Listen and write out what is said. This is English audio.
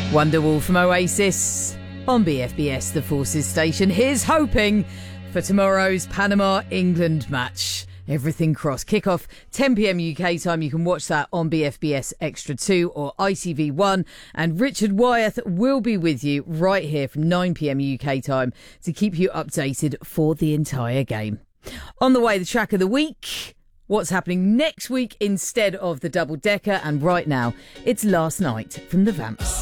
Wonderwall from Oasis on BFBS, the Forces station. Here's hoping for tomorrow's Panama-England match. Everything crossed. Kickoff 10 p.m. UK time. You can watch that on BFBS Extra 2 or ITV1. And Richard Wyeth will be with you right here from 9 p.m. UK time to keep you updated for the entire game. On the way, the track of the week. What's happening next week instead of the double-decker. And right now, it's Last Night from the Vamps.